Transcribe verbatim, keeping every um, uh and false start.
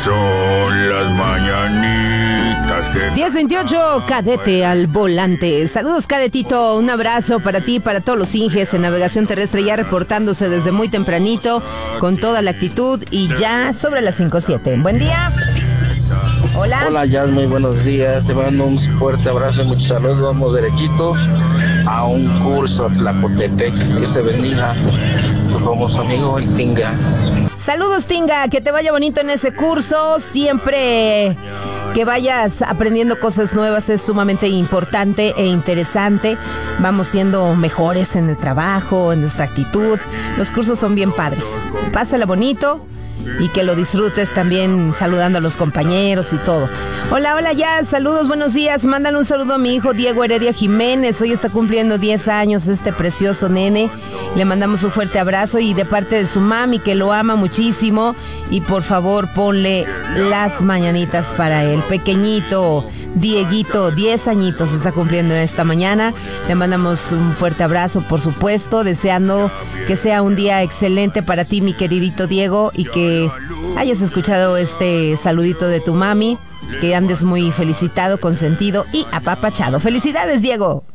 son las mañanitas que... diez veintiocho, Cadete al volante. Saludos, Cadetito, un abrazo para ti, para todos los Inges en navegación terrestre, ya reportándose desde muy tempranito, con toda la actitud y ya sobre las cinco siete. Buen día. Hola. Hola, Jazz, muy buenos días. Te mando un fuerte abrazo y muchos saludos. Vamos derechitos a un curso a Tlacotepec. Dios te bendiga. Tu famoso amigo, el Tinga. Saludos, Tinga, que te vaya bonito en ese curso. Siempre que vayas aprendiendo cosas nuevas es sumamente importante e interesante. Vamos siendo mejores en el trabajo, en nuestra actitud. Los cursos son bien padres. Pásala bonito y que lo disfrutes también saludando a los compañeros y todo. Hola, hola, ya, saludos, buenos días. Mándale un saludo a mi hijo Diego Heredia Jiménez. Hoy está cumpliendo diez años este precioso nene. Le mandamos un fuerte abrazo y de parte de su mami, que lo ama muchísimo. Y por favor, ponle las mañanitas para él. Pequeñito Dieguito, diez añitos está cumpliendo esta mañana. Le mandamos un fuerte abrazo, por supuesto, deseando que sea un día excelente para ti, mi queridito Diego, y que hayas escuchado este saludito de tu mami, que andes muy felicitado, consentido y apapachado. ¡Felicidades, Diego!